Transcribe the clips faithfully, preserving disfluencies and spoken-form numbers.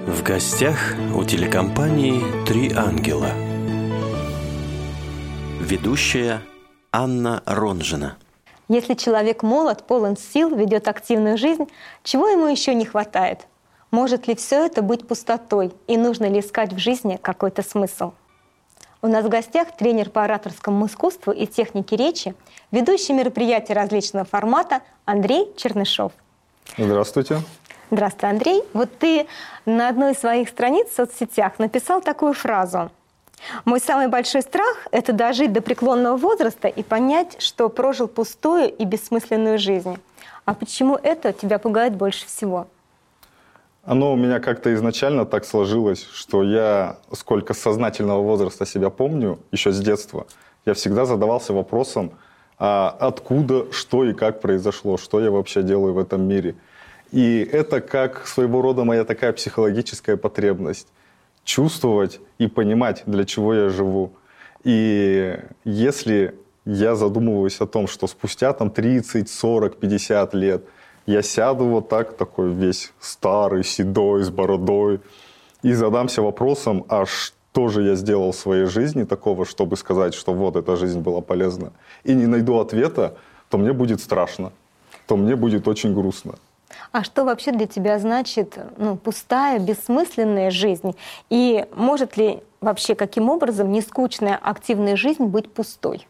В гостях у телекомпании «Три ангела». Ведущая Анна Ронжина. Если человек молод, полон сил, ведет активную жизнь, чего ему еще не хватает? Может ли все это быть пустотой? И нужно ли искать в жизни какой-то смысл? У нас в гостях тренер по ораторскому искусству и технике речи, ведущий мероприятий различного формата Андрей Чернышов. Здравствуйте. Здравствуй, Андрей. Вот ты на одной из своих страниц в соцсетях написал такую фразу: «Мой самый большой страх – это дожить до преклонного возраста и понять, что прожил пустую и бессмысленную жизнь». А почему это тебя пугает больше всего? Оно у меня как-то изначально так сложилось, что я, сколько с сознательного возраста себя помню, еще с детства, я всегда задавался вопросом, а откуда, что и как произошло, что я вообще делаю в этом мире. И это как своего рода моя такая психологическая потребность – чувствовать и понимать, для чего я живу. И если я задумываюсь о том, что спустя там тридцать, сорок, пятьдесят лет я сяду вот так, такой весь старый, седой, с бородой, и задамся вопросом, а что же я сделал в своей жизни такого, чтобы сказать, что вот эта жизнь была полезна, и не найду ответа, то мне будет страшно, то мне будет очень грустно. А что вообще для тебя значит ну, пустая, бессмысленная жизнь? И может ли вообще каким образом нескучная активная жизнь быть пустой?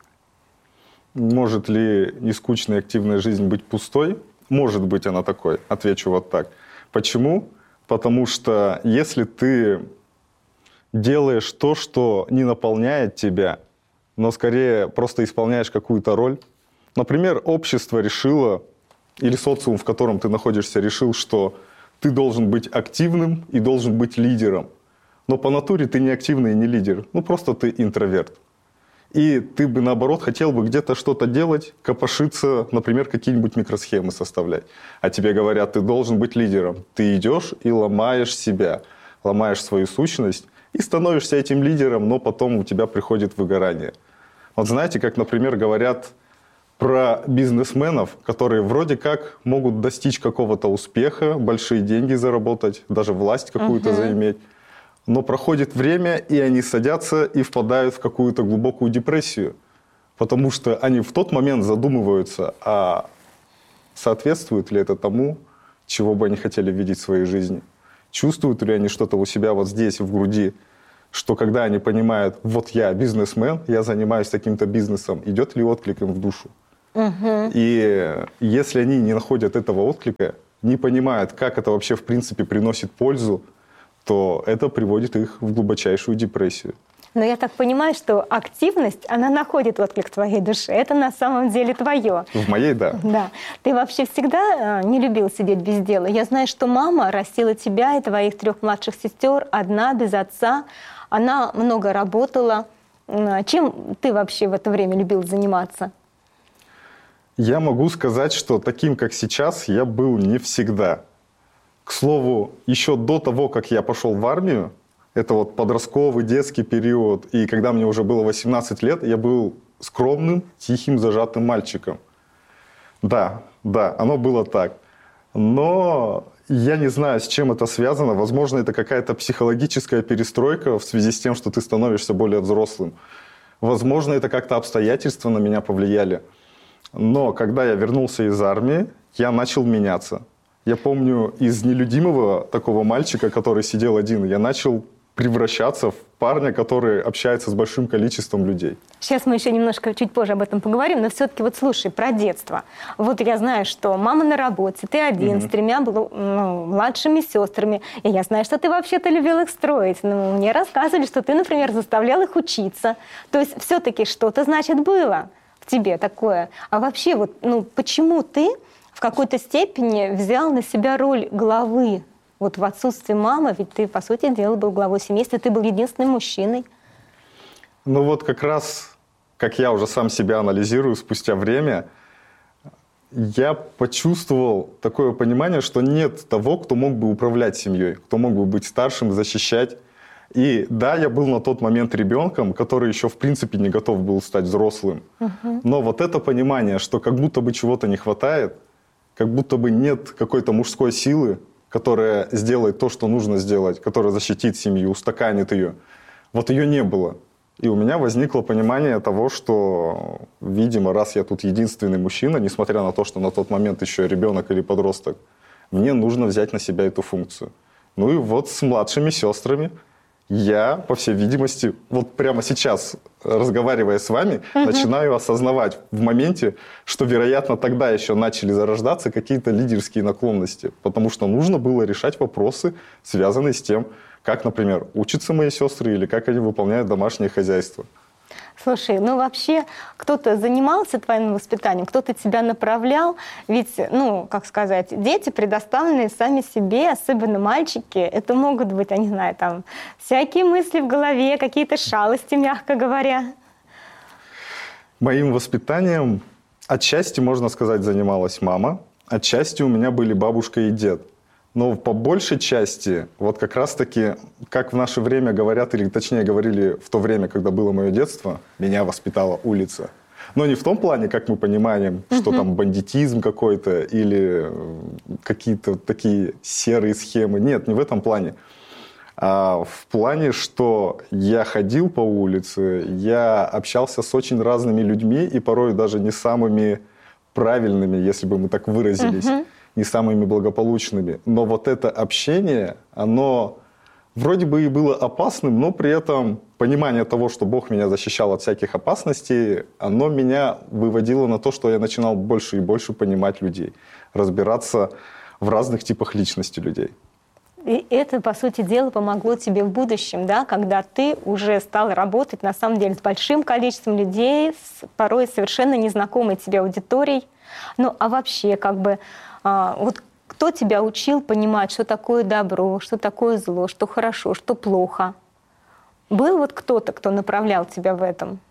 Может ли нескучная активная жизнь быть пустой? Может быть она такой. Отвечу вот так. Почему? Потому что если ты делаешь то, что не наполняет тебя, но скорее просто исполняешь какую-то роль. Например, общество решило, или социум, в котором ты находишься, решил, что ты должен быть активным и должен быть лидером. Но по натуре ты не активный и не лидер. Ну, просто ты интроверт. И ты бы, наоборот, хотел бы где-то что-то делать, копошиться, например, какие-нибудь микросхемы составлять. А тебе говорят, ты должен быть лидером. Ты идешь и ломаешь себя, ломаешь свою сущность и становишься этим лидером, но потом у тебя приходит выгорание. Вот знаете, как, например, говорят про бизнесменов, которые вроде как могут достичь какого-то успеха, большие деньги заработать, даже власть какую-то uh-huh. заиметь. Но проходит время, и они садятся и впадают в какую-то глубокую депрессию. Потому что они в тот момент задумываются, а соответствует ли это тому, чего бы они хотели видеть в своей жизни. Чувствуют ли они что-то у себя вот здесь, в груди, что когда они понимают, вот я бизнесмен, я занимаюсь таким-то бизнесом, идет ли отклик им в душу. Угу. И если они не находят этого отклика, не понимают, как это вообще в принципе приносит пользу, то это приводит их в глубочайшую депрессию. Но я так понимаю, что активность, она находит отклик в твоей душе. Это на самом деле твое. В моей, да. Да. Ты вообще всегда не любил сидеть без дела. Я знаю, что мама растила тебя и твоих трех младших сестер одна, без отца. Она много работала. Чем ты вообще в это время любил заниматься? Я могу сказать, что таким, как сейчас, я был не всегда. К слову, еще до того, как я пошел в армию, это вот подростковый, детский период, и когда мне уже было восемнадцать лет, я был скромным, тихим, зажатым мальчиком. Да, да, оно было так. Но я не знаю, с чем это связано. Возможно, это какая-то психологическая перестройка в связи с тем, что ты становишься более взрослым. Возможно, это как-то обстоятельства на меня повлияли. Но когда я вернулся из армии, я начал меняться. Я помню, из нелюдимого такого мальчика, который сидел один, я начал превращаться в парня, который общается с большим количеством людей. Сейчас мы еще немножко чуть позже об этом поговорим, но все-таки вот слушай, про детство. Вот я знаю, что мама на работе, ты один, mm-hmm. с тремя ну, младшими сестрами, и я знаю, что ты вообще-то любил их строить. Ну, мне рассказывали, что ты, например, заставлял их учиться. То есть все-таки что-то, значит, было в тебе такое. А вообще, вот, ну, почему ты в какой-то степени взял на себя роль главы? Вот в отсутствие мамы, ведь ты, по сути дела, был главой семейства, ты был единственным мужчиной. Ну вот как раз, как я уже сам себя анализирую спустя время, я почувствовал такое понимание, что нет того, кто мог бы управлять семьей, кто мог бы быть старшим, защищать. И да, я был на тот момент ребенком, который еще в принципе не готов был стать взрослым. Uh-huh. Но вот это понимание, что как будто бы чего-то не хватает, как будто бы нет какой-то мужской силы, которая сделает то, что нужно сделать, которая защитит семью, устаканит ее. Вот ее не было. И у меня возникло понимание того, что, видимо, раз я тут единственный мужчина, несмотря на то, что на тот момент еще ребенок или подросток, мне нужно взять на себя эту функцию. Ну и вот с младшими сестрами я, по всей видимости, вот прямо сейчас, разговаривая с вами, uh-huh. начинаю осознавать в моменте, что, вероятно, тогда еще начали зарождаться какие-то лидерские наклонности, потому что нужно было решать вопросы, связанные с тем, как, например, учатся мои сестры или как они выполняют домашнее хозяйство. Слушай, ну вообще кто-то занимался твоим воспитанием, кто-то тебя направлял, ведь, ну, как сказать, дети, предоставленные сами себе, особенно мальчики, это могут быть, я не знаю, там, всякие мысли в голове, какие-то шалости, мягко говоря. Моим воспитанием отчасти, можно сказать, занималась мама, отчасти у меня были бабушка и дед. Но по большей части, вот как раз-таки, как в наше время говорят, или точнее говорили в то время, когда было мое детство, меня воспитала улица. Но не в том плане, как мы понимаем, что uh-huh. там бандитизм какой-то или какие-то такие серые схемы. Нет, не в этом плане. А в плане, что я ходил по улице, я общался с очень разными людьми и порой даже не самыми правильными, если бы мы так выразились. Uh-huh. Не самыми благополучными. Но вот это общение, оно вроде бы и было опасным, но при этом понимание того, что Бог меня защищал от всяких опасностей, оно меня выводило на то, что я начинал больше и больше понимать людей, разбираться в разных типах личности людей. И это, по сути дела, помогло тебе в будущем, да, когда ты уже стал работать, на самом деле, с большим количеством людей, с порой совершенно незнакомой тебе аудиторией. Ну, а вообще, как бы, а, вот кто тебя учил понимать, что такое добро, что такое зло, что хорошо, что плохо? Был вот кто-то, кто направлял тебя в этом?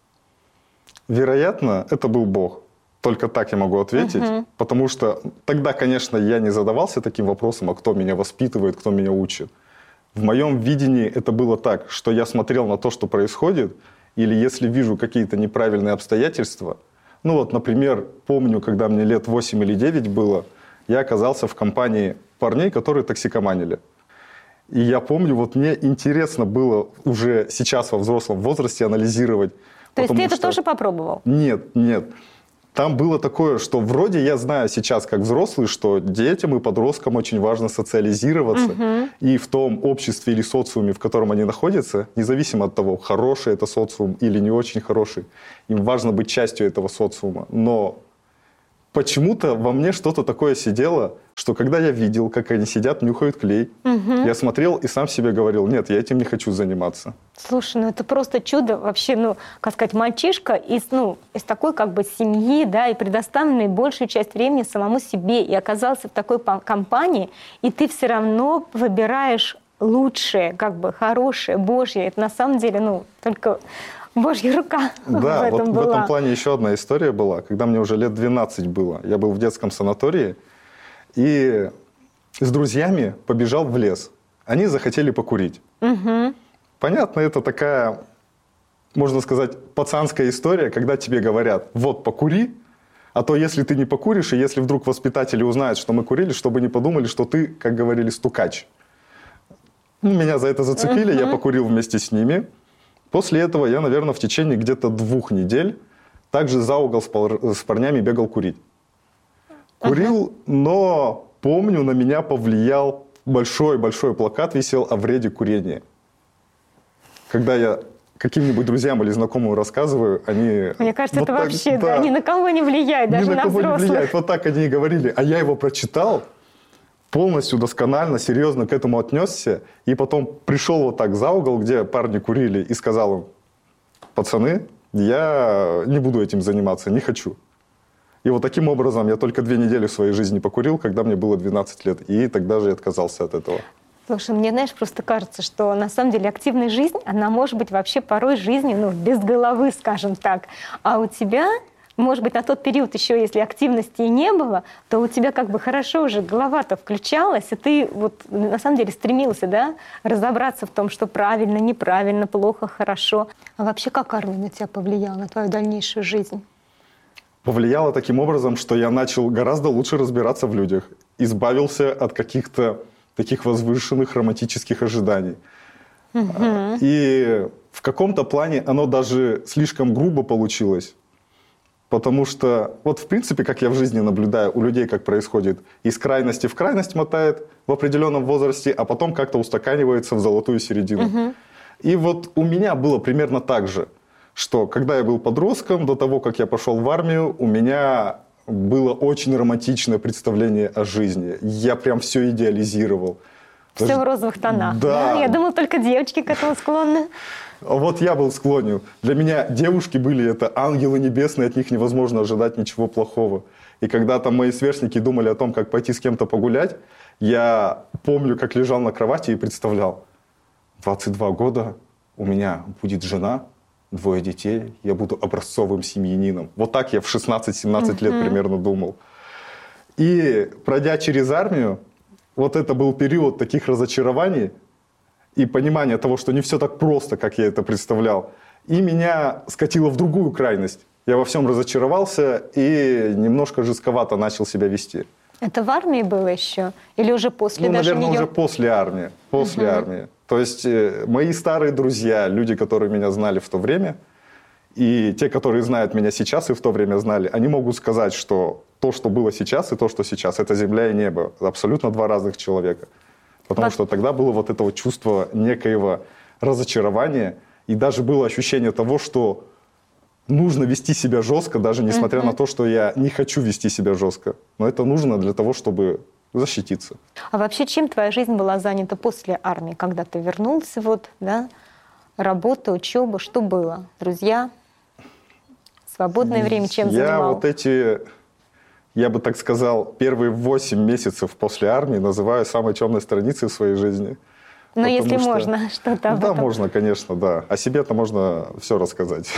Вероятно, это был Бог. Только так я могу ответить. Uh-huh. Потому что тогда, конечно, я не задавался таким вопросом, а кто меня воспитывает, кто меня учит. В моем видении это было так, что я смотрел на то, что происходит, или если вижу какие-то неправильные обстоятельства. Ну вот, например, помню, когда мне лет восемь или девять было, я оказался в компании парней, которые токсикоманили. И я помню, вот мне интересно было уже сейчас во взрослом возрасте анализировать. То есть ты это что... тоже попробовал? Нет, нет. Там было такое, что вроде я знаю сейчас как взрослый, что детям и подросткам очень важно социализироваться. Угу. И в том обществе или социуме, в котором они находятся, независимо от того, хороший это социум или не очень хороший, им важно быть частью этого социума. Но почему-то во мне что-то такое сидело, что когда я видел, как они сидят, нюхают клей, угу. я смотрел и сам себе говорил, нет, я этим не хочу заниматься. Слушай, ну это просто чудо вообще, ну, как сказать, мальчишка из, ну, из такой как бы семьи, да, и предоставленный большую часть времени самому себе, и оказался в такой компании, и ты все равно выбираешь лучшее, как бы хорошее, Божье. Это на самом деле, ну, только Божья рука да, в этом вот была. В этом плане еще одна история была, когда мне уже лет двенадцать было. Я был в детском санатории и с друзьями побежал в лес. Они захотели покурить. Угу. Понятно, это такая, можно сказать, пацанская история, когда тебе говорят, вот, покури, а то если ты не покуришь, и если вдруг воспитатели узнают, что мы курили, чтобы не подумали, что ты, как говорили, стукач. Ну, меня за это зацепили, uh-huh. я покурил вместе с ними. После этого я, наверное, в течение где-то двух недель также за угол с, пар... с парнями бегал курить. Курил, uh-huh. но, помню, на меня повлиял большой-большой плакат висел о вреде курения. Когда я каким-нибудь друзьям или знакомым рассказываю, они... Мне кажется, вот это так, вообще да, да, ни на кого не влияет, даже ни на, на кого взрослых. Не влияет. Вот так они и говорили. А я его прочитал, полностью досконально, серьезно к этому отнесся, и потом пришел вот так за угол, где парни курили, и сказал им, пацаны, я не буду этим заниматься, не хочу. И вот таким образом я только две недели в своей жизни покурил, когда мне было двенадцать лет, и тогда же я отказался от этого. Слушай, мне, знаешь, просто кажется, что на самом деле активная жизнь, она может быть вообще порой жизнью, ну, без головы, скажем так. А у тебя, может быть, на тот период еще, если активности и не было, то у тебя как бы хорошо уже голова-то включалась, и ты вот на самом деле стремился, да, разобраться в том, что правильно, неправильно, плохо, хорошо. А вообще как Арвин на тебя повлиял, на твою дальнейшую жизнь? Повлияло таким образом, что я начал гораздо лучше разбираться в людях. избавился от каких-то таких возвышенных романтических ожиданий. Угу. И в каком-то плане оно даже слишком грубо получилось. Потому что, вот в принципе, как я в жизни наблюдаю, у людей как происходит, из крайности в крайность мотает в определенном возрасте, а потом как-то устаканивается в золотую середину. Угу. И вот у меня было примерно так же, что когда я был подростком, до того, как я пошел в армию, у меня было очень романтичное представление о жизни. Я прям все идеализировал. Все Даже... в розовых тонах. Да. Да, я думала, только девочки к этому склонны. Вот я был склонен. Для меня девушки были это ангелы небесные, от них невозможно ожидать ничего плохого. И когда там мои сверстники думали о том, как пойти с кем-то погулять, я помню, как лежал на кровати и представлял: двадцать два года, у меня будет жена, двое детей, я буду образцовым семьянином. Вот так я в шестнадцать-семнадцать лет примерно думал. И пройдя через армию, вот это был период таких разочарований и понимания того, что не все так просто, как я это представлял. И меня скатило в другую крайность. Я во всем разочаровался и немножко жестковато начал себя вести. Это в армии было еще? Или уже после ну, даже наверное, нее? уже после армии. После угу. армии. То есть э, мои старые друзья, люди, которые меня знали в то время, и те, которые знают меня сейчас и в то время знали, они могут сказать, что то, что было сейчас, и то, что сейчас, это земля и небо. Абсолютно два разных человека. Потому вот. что тогда было вот это вот чувство некоего разочарования, и даже было ощущение того, что нужно вести себя жестко, даже несмотря uh-huh. на то, что я не хочу вести себя жестко. Но это нужно для того, чтобы защититься. А вообще, чем твоя жизнь была занята после армии? Когда ты вернулся, вот, да, работа, учеба, что было? Друзья? Свободное время чем я занимал? Я вот эти, я бы так сказал, первые восемь месяцев после армии называю самой темной страницей в своей жизни. Но если что... можно, что-то об Да, этом. можно, конечно, да. О себе-то можно все рассказать.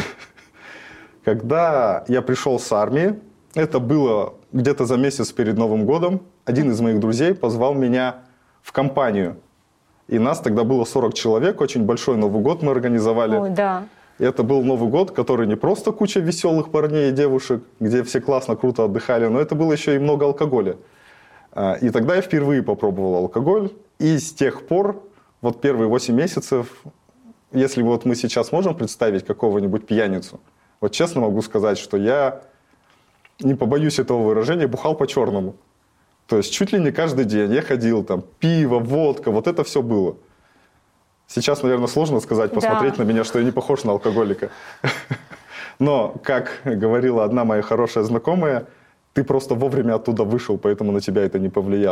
Когда я пришел с армии, это было где-то за месяц перед Новым годом, один из моих друзей позвал меня в компанию. И нас тогда было сорок человек, очень большой Новый год мы организовали. Ой, да. И это был Новый год, который не просто куча веселых парней и девушек, где все классно, круто отдыхали, но это было еще и много алкоголя. И тогда я впервые попробовал алкоголь, и с тех пор, вот первые восемь месяцев, если вот мы сейчас можем представить какого-нибудь пьяницу, вот честно могу сказать, что я, не побоюсь этого выражения, бухал по-черному. То есть чуть ли не каждый день я ходил, там, пиво, водка, вот это все было. Сейчас, наверное, сложно сказать, посмотреть да. на меня, что я не похож на алкоголика. Но, как говорила одна моя хорошая знакомая, ты просто вовремя оттуда вышел, поэтому на тебя это не повлияло.